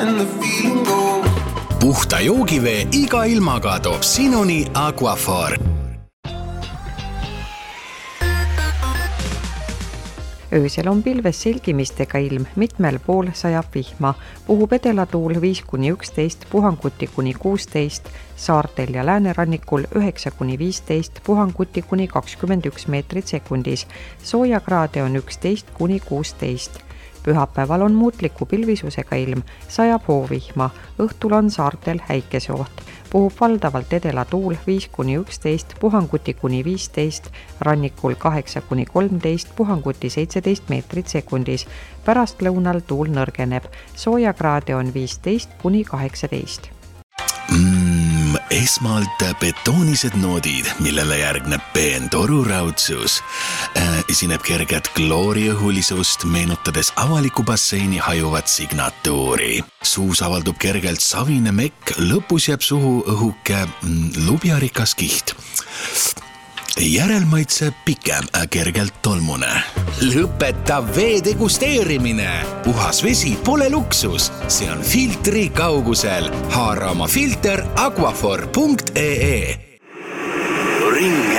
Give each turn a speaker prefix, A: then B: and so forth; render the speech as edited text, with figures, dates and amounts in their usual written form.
A: and the feeling goes.
B: Puhta joogivee iga ilmaga toob sinuni Aquaphor.
C: Öösel on pilves selgimistega ilm, mitmel pool sajab vihma, puhub edelatuul 5-11, puhanguti kuni 16, saartel ja läänerannikul 9-15, puhanguti kuni 21 meetrit sekundis, soojakraade on 11-16. Pühapäeval on muutliku pilvisusega ilm, sajab hoovihma, õhtul on saartel häikeseoht. Puhub valdavalt edelatuul 5-11, puhanguti kuni 15, rannikul 8-13, puhanguti 17 meetrit sekundis. Pärast lõunal tuul nõrgeneb, soojakraade on 15-18.
B: Esmalt betoonised noodid, millele järgneb peen toruraudsus. Esineb kerget klooriõhulisust, meenutades avaliku basseini hajuvat signatuuri. Suus avaldub kergelt savine mekk, lõpus jääb suhu õhuke lubjarikas kiht. Järelmaitse pikem, kergelt tolmune. Lõpeta vee degusteerimine. Puhas vesi pole luksus, see on filtri kaugusel. Haara oma filter aquaphor.ee. Ring